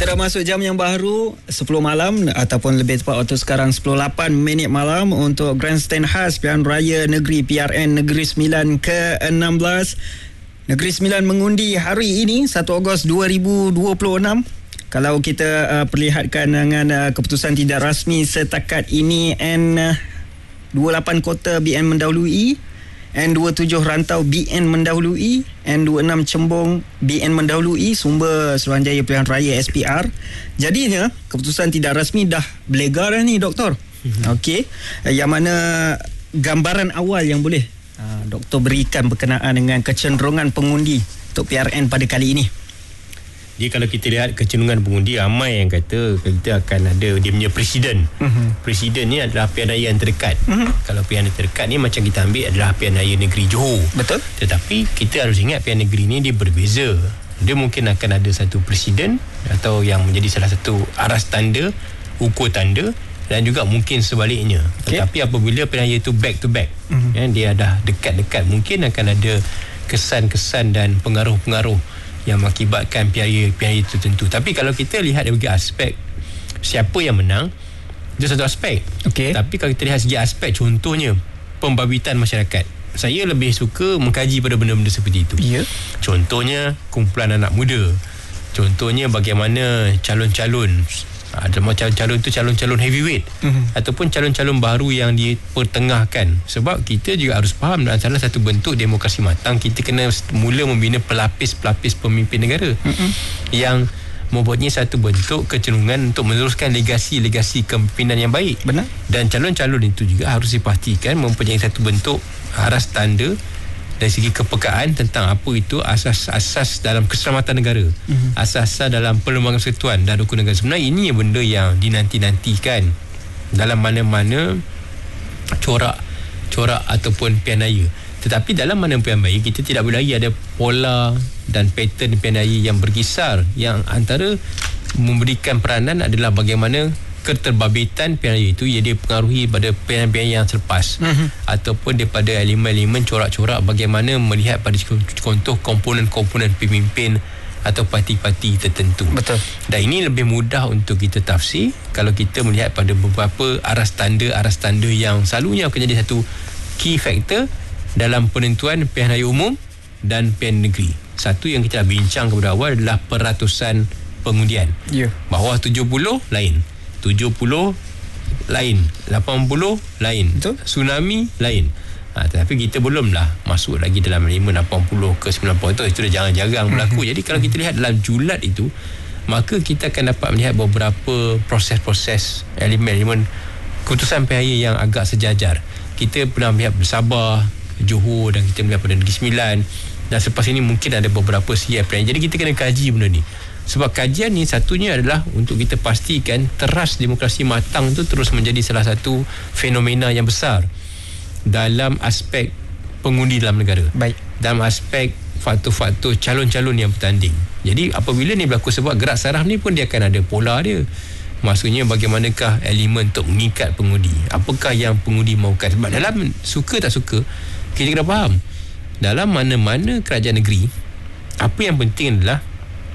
Kita dah masuk jam yang baru 10 malam ataupun lebih tepat waktu sekarang 10.08 malam untuk Grandstand khas Pilihan Raya Negeri PRN Negeri Sembilan ke-16. Negeri Sembilan mengundi hari ini 1 Ogos 2026. Kalau kita perlihatkan dengan keputusan tidak rasmi setakat ini, N28 Kota BN mendahului, N27 Rantau BN mendahului, N26 Cembong BN mendahului, Sumber Suruhanjaya Pilihan Raya SPR. Jadinya keputusan tidak rasmi dah berlega dah ni, Doktor. Okey, yang mana gambaran awal yang boleh Doktor berikan berkenaan dengan kecenderungan pengundi untuk PRN pada kali ini? Jadi kalau kita lihat kecenderungan pengundi, ramai yang kata kita akan ada dia punya presiden. Presiden ni adalah pilihan raya yang terdekat. Kalau pilihan raya terdekat ni macam kita ambil adalah pilihan raya negeri Johor. Betul. Tetapi kita harus ingat pilihan negeri ni dia berbeza. Dia mungkin akan ada satu presiden atau yang menjadi salah satu aras tanda, ukur tanda, dan juga mungkin sebaliknya. Tetapi apabila pilihan raya itu back to back, dia dah dekat-dekat, mungkin akan ada kesan-kesan dan pengaruh-pengaruh yang mengakibatkan pihak tertentu. Tapi kalau kita lihat dari aspek siapa yang menang, itu satu aspek. Tapi kalau kita lihat segi aspek, contohnya pembabitan masyarakat, saya lebih suka mengkaji pada benda-benda seperti itu. Contohnya kumpulan anak muda, contohnya bagaimana calon-calon, ada macam calon tu calon-calon heavyweight, ataupun calon-calon baru yang dipertengahkan. Sebab kita juga harus faham, dalam salah satu bentuk demokrasi matang, kita kena mula membina pelapis-pelapis pemimpin negara yang membuatnya satu bentuk kecenderungan untuk meneruskan legasi-legasi kepimpinan yang baik. Benar. Dan calon-calon itu juga harus dipastikan mempunyai satu bentuk aras tanda dari segi kepekaan tentang apa itu asas-asas dalam keselamatan negara, asas-asas dalam perlembagaan persekutuan dan rukun negara. Sebenarnya ini benda yang dinanti-nantikan dalam mana-mana corak ataupun pilihan raya. Tetapi dalam mana pilihan raya, kita tidak boleh lagi ada pola dan pattern pilihan raya yang berkisar, yang antara memberikan peranan adalah bagaimana keterbabitan pilihan raya itu ia dipengaruhi pada pilihan-pilihan yang selepas, ataupun daripada elemen-elemen corak-corak bagaimana melihat pada contoh komponen-komponen pemimpin atau parti-parti tertentu. Betul. Dan ini lebih mudah untuk kita tafsir kalau kita melihat pada beberapa aras tanda yang selalunya akan jadi satu key factor dalam penentuan pilihan raya umum dan pilihan negeri. Satu yang kita dah bincang kepada awal adalah peratusan pengundian. Bawah 70 lain, 70 lain, 80 lain, betul? Tsunami lain. Tetapi kita belumlah masuk lagi dalam 80 ke 90 itu dah jarang-jarang berlaku. Jadi kalau kita lihat dalam julat itu, maka kita akan dapat melihat beberapa proses-proses elemen keputusan pihak yang agak sejajar. Kita pernah melihat Sabah, Johor, dan kita melihat pada Negeri Sembilan, dan selepas ini mungkin ada beberapa CFN. Jadi kita kena kaji benda ni. Sebab kajian ni satunya adalah untuk kita pastikan teras demokrasi matang tu terus menjadi salah satu fenomena yang besar dalam aspek pengundi dalam negara. Baik. Dalam aspek faktor-faktor calon-calon yang bertanding. Jadi apabila ni berlaku, sebab gerak saraf ni pun dia akan ada pola dia. Maksudnya bagaimanakah elemen untuk mengikat pengundi, apakah yang pengundi mahukan. Sebab dalam suka tak suka, kita kena faham, dalam mana-mana kerajaan negeri, apa yang penting adalah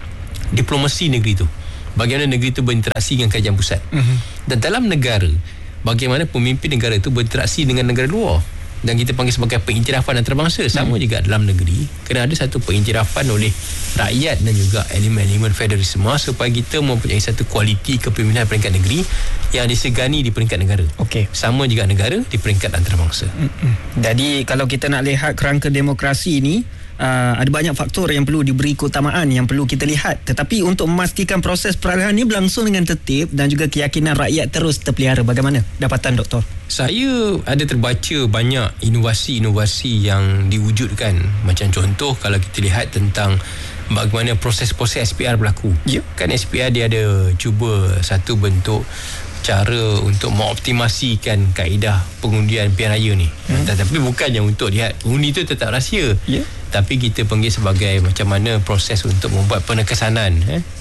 diplomasi negeri tu, bagaimana negeri tu berinteraksi dengan kerajaan pusat. Dan dalam negara, bagaimana pemimpin negara itu berinteraksi dengan negara luar, dan kita panggil sebagai pengiktirafan antarabangsa. Sama juga dalam negeri, kena ada satu pengiktirafan oleh rakyat dan juga elemen-elemen federalisme supaya kita mempunyai satu kualiti kepimpinan peringkat negeri yang disegani di peringkat negara. Sama juga negara di peringkat antarabangsa. Jadi kalau kita nak lihat kerangka demokrasi ini, ada banyak faktor yang perlu diberi keutamaan, yang perlu kita lihat. Tetapi untuk memastikan proses peralihan ini berlangsung dengan tertib dan juga keyakinan rakyat terus terpelihara, bagaimana dapatan Doktor? Saya ada terbaca banyak inovasi-inovasi yang diwujudkan. Macam contoh, kalau kita lihat tentang bagaimana proses-proses SPR berlaku. Kan SPR dia ada cuba satu bentuk cara untuk mengoptimasikan kaedah pengundian pilihan raya ni. Tetapi bukannya untuk lihat pengundi itu tetap rahsia. Tapi kita panggil sebagai macam mana proses untuk membuat penekesanan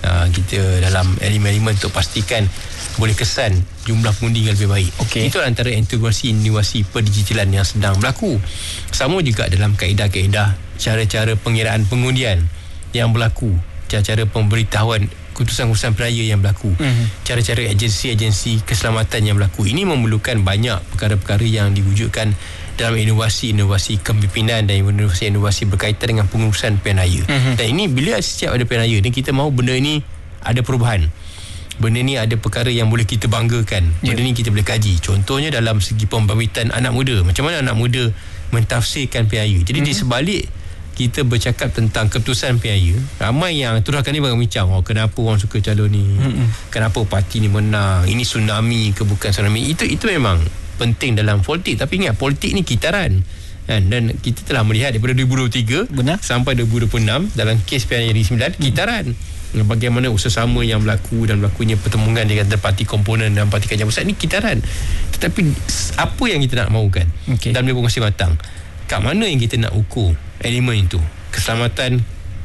kita dalam elemen-elemen untuk pastikan boleh kesan jumlah pengundi yang lebih baik. Itu antara integrasi-inovasi perdigitalan yang sedang berlaku. Sama juga dalam kaedah-kaedah cara-cara pengiraan pengundian yang berlaku, cara-cara pemberitahuan keputusan-keputusan peraya yang berlaku, cara-cara agensi-agensi keselamatan yang berlaku. Ini memerlukan banyak perkara-perkara yang diwujudkan dalam inovasi-inovasi kepimpinan dan inovasi-inovasi berkaitan dengan pengurusan pilihan raya. Dan ini bila setiap ada pilihan raya ni, kita mahu benda ni ada perubahan. Benda ni ada perkara yang boleh kita banggakan. Benda ni kita boleh kaji. Contohnya dalam segi pembangkitan anak muda. Macam mana anak muda mentafsirkan pilihan raya. Jadi di sebalik kita bercakap tentang keputusan pilihan raya, ramai yang teruskan ni berbincang, kenapa orang suka calon ni, kenapa parti ni menang, ini tsunami ke bukan tsunami. Itu memang penting dalam politik. Tapi ingat, politik ni kitaran kan? Dan kita telah melihat daripada 2023 sampai 2026 dalam kes pilihan raya 9 kitaran. Bagaimana usaha-sama yang berlaku dan berlakunya pertemuan dengan parti komponen dan parti kajian pusat ni kitaran. Tetapi apa yang kita nak mahukan dalam demokrasi matang? Kat mana yang kita nak ukur elemen itu? Keselamatan,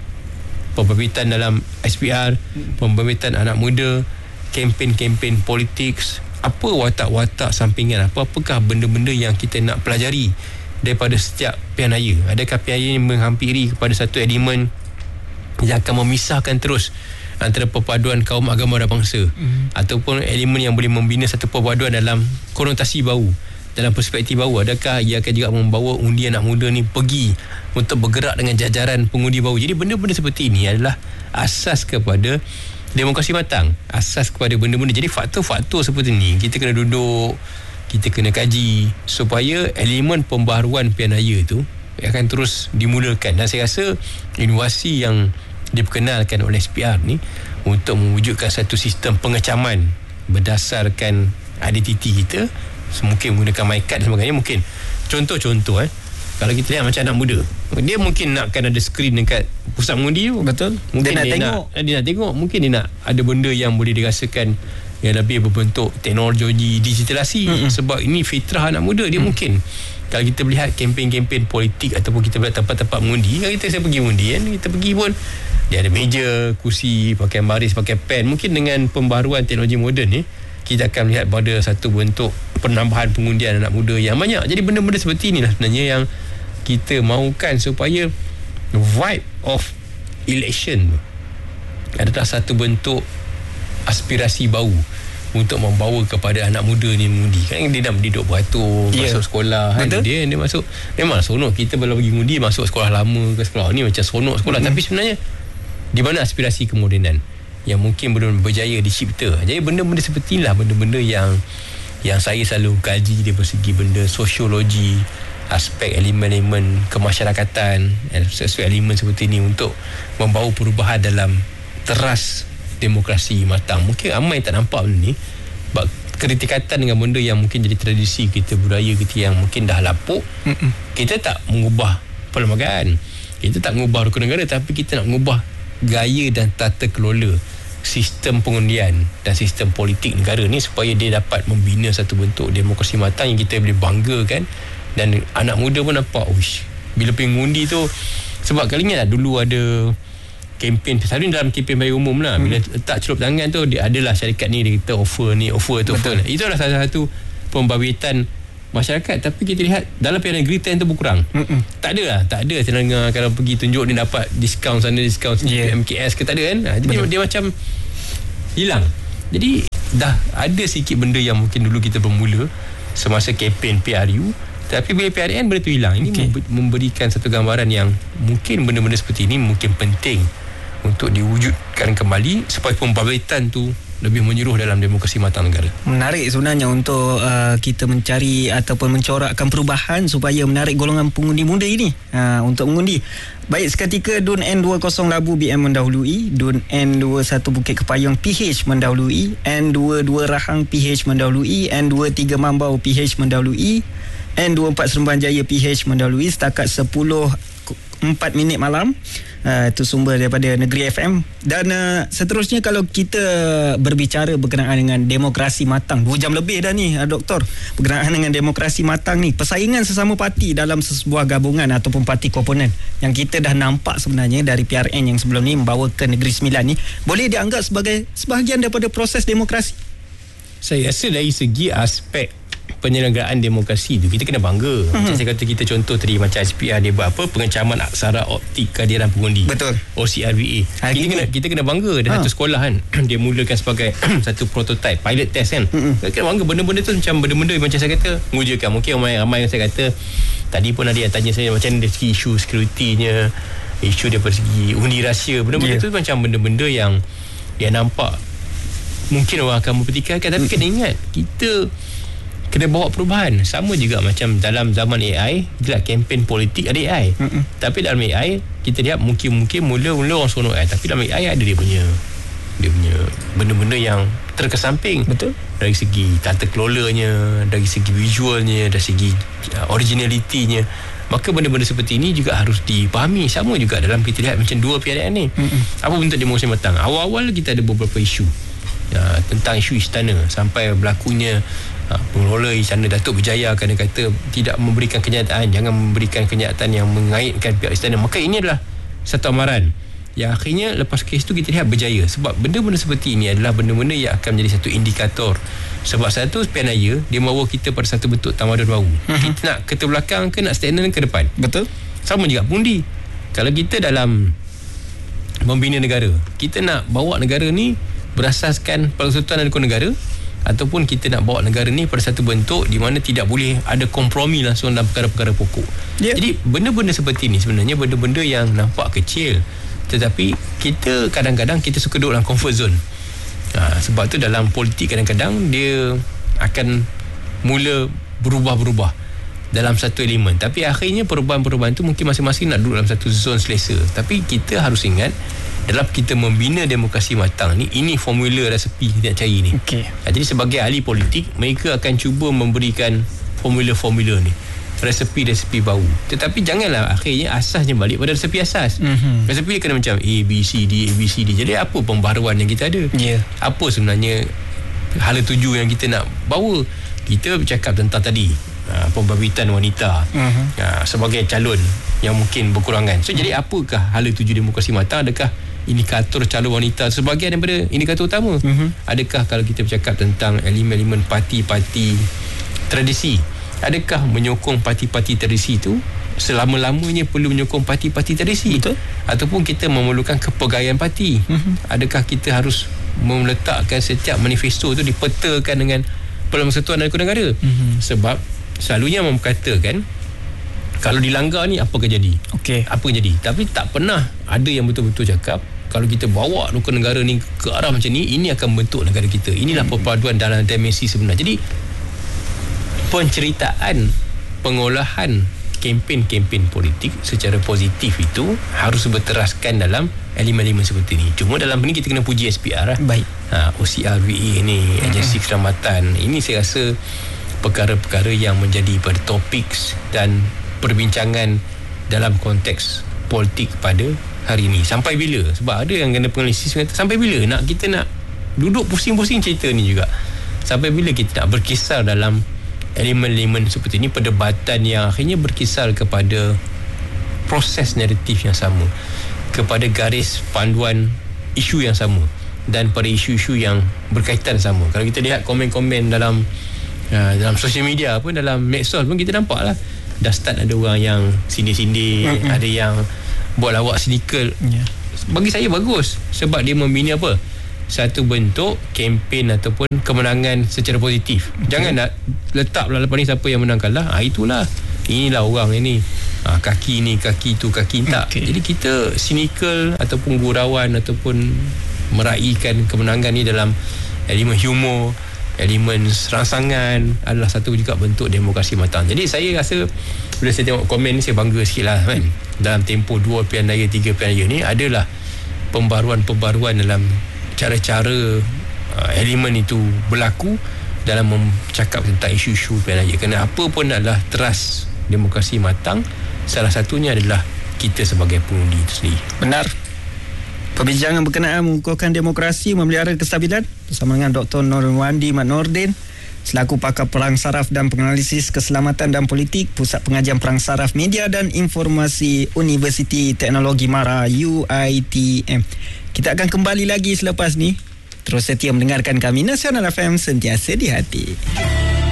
pembibitan dalam SPR, pembibitan anak muda, kempen-kempen politik, apa watak-watak sampingan, apakah benda-benda yang kita nak pelajari daripada setiap pilihan raya? Adakah pilihan raya yang menghampiri kepada satu elemen yang akan memisahkan terus antara perpaduan kaum agama dan bangsa, ataupun elemen yang boleh membina satu perpaduan dalam konotasi baru, dalam perspektif baru? Adakah ia akan juga membawa undi anak muda ni pergi untuk bergerak dengan jajaran pengundi baru? Jadi benda-benda seperti ini adalah asas kepada demokrasi matang, asas kepada benda-benda. Jadi faktor-faktor seperti ni kita kena duduk, kita kena kaji supaya elemen pembaharuan pilihan raya tu akan terus dimulakan. Dan saya rasa inovasi yang diperkenalkan oleh SPR ni untuk mewujudkan satu sistem pengecaman berdasarkan identiti kita, mungkin menggunakan MyCard dan sebagainya. Mungkin contoh-contoh kalau kita lihat macam anak muda, dia mungkin nakkan ada skrin dekat pusat mengundi tu. Betul. Mungkin dia nak tengok, mungkin dia nak ada benda yang boleh dirasakan yang lebih berbentuk teknologi digitalisasi. Sebab ini fitrah anak muda dia. Mungkin kalau kita melihat kempen-kempen politik ataupun kita melihat tempat-tempat mengundi, kalau saya pergi mengundi kan, kita pergi pun dia ada meja, kursi, pakai baris, pakai pen. Mungkin dengan pembaharuan teknologi moden ni, kita akan melihat pada satu bentuk penambahan pengundian anak muda yang banyak. Jadi benda-benda seperti inilah sebenarnya yang kita mahukan supaya vibe of election adalah satu bentuk aspirasi baru untuk membawa kepada anak muda ni mengundi. Kan dia dah duduk beratur, masuk sekolah kan? Dia masuk, memang seronok kita kalau pergi mengundi masuk sekolah lama ke sekolah ni macam seronok sekolah. Tapi sebenarnya di mana aspirasi kemodenan yang mungkin belum berjaya dicipta. Jadi benda-benda seperti inilah benda-benda yang saya selalu kaji dari segi benda sosiologi, aspek elemen-elemen kemasyarakatan, aspek elemen seperti ini untuk membawa perubahan dalam teras demokrasi matang. Mungkin ramai tak nampak benda ni, ketikatan dengan benda yang mungkin jadi tradisi kita, budaya kita yang mungkin dah lapuk. Kita tak mengubah perlembagaan, kita tak mengubah rukun negara, tapi kita nak mengubah gaya dan tata kelola sistem pengundian dan sistem politik negara ni supaya dia dapat membina satu bentuk demokrasi matang yang kita boleh banggakan. Dan anak muda pun nampak, bila pergi mengundi tu, sebab kali ingat dulu ada kempen, selalu dalam kempen bagi umum lah, bila letak celup tangan tu, dia adalah syarikat ni, dia kata offer ni, offer tu. Itu adalah salah satu pembabitan masyarakat. Tapi kita lihat dalam pilihan negeri trend tu berkurang. Tak ada terdengar kalau pergi tunjuk dia dapat diskaun sana, diskaun sini, MKS ke, tak ada kan. Jadi dia macam hilang. Jadi dah ada sikit benda yang mungkin dulu kita bermula semasa kempen PRU, tapi bila PRN benda tu hilang. Ini memberikan satu gambaran yang mungkin benda-benda seperti ini mungkin penting untuk diwujudkan kembali supaya pembabitan tu lebih menyeluruh dalam demokrasi matang negara. Menarik sebenarnya untuk kita mencari ataupun mencorakkan perubahan supaya menarik golongan pengundi muda ini untuk mengundi. Baik, seketika DUN N20 Labu BM mendahului, DUN N21 Bukit Kepayong PH mendahului, N22 Rahang PH mendahului, N23 Mambau PH mendahului, N24 Seremban Jaya PH mendahului setakat 10:04 malam. Itu sumber daripada Negeri FM. Dan seterusnya kalau kita berbicara berkenaan dengan demokrasi matang, 2 jam lebih dah ni Doktor, berkenaan dengan demokrasi matang ni, persaingan sesama parti dalam sebuah gabungan ataupun parti komponen yang kita dah nampak sebenarnya dari PRN yang sebelum ni membawa ke Negeri Sembilan ni, boleh dianggap sebagai sebahagian daripada proses demokrasi? Saya rasa dari segi aspek penyelenggaraan demokrasi tu kita kena bangga. Macam saya kata, kita contoh tadi macam SPR dia buat apa, pengecaman aksara optik kehadiran pengundi. Betul. OCRVA. Kita kena bangga. Ada satu sekolah kan, dia mulakan sebagai satu prototype pilot test kan. Kita kena bangga. Benda-benda tu macam benda-benda macam saya kata mengujakan. Mungkin ramai yang saya kata tadi pun ada yang tanya saya macam dari segi isu security-nya, isu daripada segi undi rahsia, benda-benda tu macam benda-benda yang nampak mungkin orang akan mempertikaikan. Tapi kena ingat, kita kena bawa perubahan. Sama juga macam dalam zaman AI, kita kempen politik ada AI. Tapi dalam AI kita lihat mungkin mula orang seronok AI, tapi dalam AI ada dia punya benda-benda yang terkesamping. Betul. Dari segi tata kelolanya, dari segi visualnya, dari segi originality-nya. Maka benda-benda seperti ini juga harus dipahami. Sama juga dalam kita lihat macam dua PRN ni. Apa bentuk demokrasi matang? Awal-awal kita ada beberapa isu tentang isu istana, sampai berlakunya pengelola istana Datuk Berjaya kata tidak memberikan kenyataan, jangan memberikan kenyataan yang mengaitkan pihak istana. Maka ini adalah satu amaran yang akhirnya lepas kes tu kita lihat berjaya. Sebab benda-benda seperti ini adalah benda-benda yang akan menjadi satu indikator. Sebab satu, pilihan raya dia membawa kita pada satu bentuk tamadun baru. Kita nak ke belakang ke nak stagnant ke depan. Betul. Sama juga pengundi. Kalau kita dalam membina negara, kita nak bawa negara ni berasaskan Persekutuan Hukum Negara, ataupun kita nak bawa negara ni pada satu bentuk di mana tidak boleh ada kompromi langsung dalam perkara-perkara pokok. Jadi benda-benda seperti ni sebenarnya benda-benda yang nampak kecil, tetapi kita kadang-kadang kita suka duduk dalam comfort zone. Sebab tu dalam politik kadang-kadang dia akan mula berubah-berubah dalam satu elemen, tapi akhirnya perubahan-perubahan tu mungkin masing-masing nak duduk dalam satu zon selesa. Tapi kita harus ingat, dalam kita membina demokrasi matang ni, ini formula resepi kita nak cari ni. Jadi sebagai ahli politik, mereka akan cuba memberikan formula-formula ni, resepi-resepi baru. Tetapi janganlah akhirnya asasnya balik pada resepi asas. Resepi kena macam A, B, C, D, A, B, C, D. Jadi apa pembaharuan yang kita ada? Apa sebenarnya hala tuju yang kita nak bawa? Kita bercakap tentang tadi pembabituan wanita sebagai calon yang mungkin berkurangan. So jadi apakah hala tuju demokrasi matang? Adakah indikator calon wanita sebagai daripada indikator utama? Adakah kalau kita bercakap tentang elemen-elemen parti-parti tradisi, adakah menyokong parti-parti tradisi itu selama-lamanya perlu menyokong parti-parti tradisi? Betul. Ataupun kita memerlukan kepegawaian parti? Adakah kita harus meletakkan setiap manifesto itu dipetakan dengan Persekutuan dan Hukum Negara? Sebab selalunya orang berkatakan kalau dilanggar ni apa akan jadi? Apa akan jadi? Tapi tak pernah ada yang betul-betul cakap kalau kita bawa hukum negara ni ke arah macam ni, ini akan bentuk negara kita. Inilah perpaduan dalam dimensi sebenar. Jadi penceritaan pengolahan kempen-kempen politik secara positif itu harus berteraskan dalam elemen-elemen seperti ini. Cuma dalam ini kita kena puji SPR lah. Baik. OCRVA ni, agensi keselamatan. Ini saya rasa perkara-perkara yang menjadi pada topik dan perbincangan dalam konteks politik pada hari ini. Sampai bila? Sebab ada yang kena penganalisis kata, sampai bila kita nak duduk pusing-pusing cerita ni juga? Sampai bila kita nak berkisar dalam elemen-elemen seperti ini, perdebatan yang akhirnya berkisar kepada proses naratif yang sama, kepada garis panduan isu yang sama, dan pada isu-isu yang berkaitan sama. Kalau kita lihat komen-komen dalam sosial media pun, dalam medsos pun, kita nampak lah dah start ada orang yang sindir-sindir, ada yang buat lawak sinikal. Bagi saya bagus, sebab dia membina apa? Satu bentuk kempen ataupun kemenangan secara positif. Jangan nak letak lepas ni siapa yang menang kalah, itulah, inilah orang ini, kaki ni, kaki tu, kaki tak. Jadi kita sinikal ataupun gurauan ataupun meraihkan kemenangan ni dalam elemen humor, elemen rangsangan adalah satu juga bentuk demokrasi matang. Jadi saya rasa bila saya tengok komen ni, saya bangga sikit lah kan. Dalam tempoh 2 pilihan raya, 3 pilihan raya ni adalah pembaruan-pembaruan dalam cara-cara elemen itu berlaku dalam bercakap tentang isu-isu pilihan raya. Kerana apa pun adalah teras demokrasi matang, salah satunya adalah kita sebagai pengundi itu sendiri. Benar. Perbincangan berkenaan mengukuhkan demokrasi, memelihara kestabilan bersama dengan Dr. Nurwandi Mat Nordin selaku pakar perang saraf dan penganalisis keselamatan dan politik, Pusat Pengajian Perang Saraf Media dan Informasi Universiti Teknologi MARA UiTM. Kita akan kembali lagi selepas ni. Terus setia mendengarkan kami, Nasional FM, sentiasa di hati.